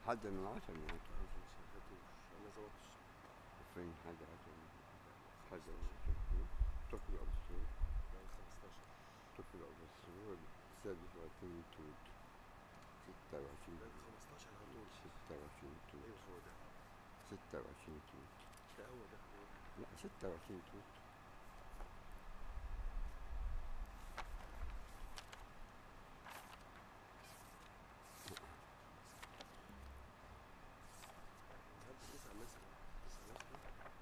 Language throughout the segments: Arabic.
حد من 10 من 10. ما هاتوش، انا ظبطت. فين حد 10 من 10؟ حد من 15. 10 تقرأ بالسرور. لا 15. تقرأ بالسرور. السادس والعشرين توت. 26. لا 15 على طول. 26 توت. ايوه هو ده. 26 توت. لا هو ده هو ده. لا 26 توت. هات 9 مثلا. 9 مثلا.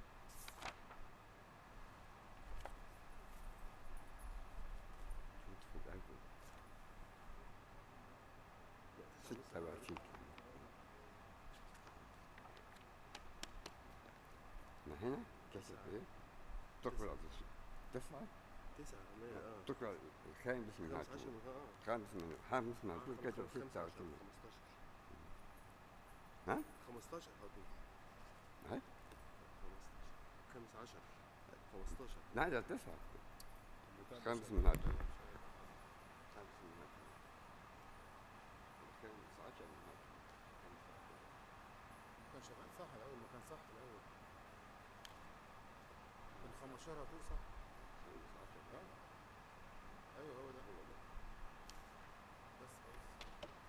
توت في الأول. لا 9 مثلا. 26 توت. ما هنا كسر ايه؟ تقرأ بالسرور. 9. 9 تقرأ الخامس من 15 هاتون. من خامس من هاتون كتب 15. 26. 15. ها؟ 15 هاتوش. هاي؟ 15. 15. 15. لا ده 9. البتاع ده خامس شغال من ولا هاتون. ايه مش عارف. خامس من هاتون. الخامس 10 من هاتون. كان شغال صح الاول، ما كان صح في الاول. كان 15 هتقول صح. خامس 10. ايوه هو ده.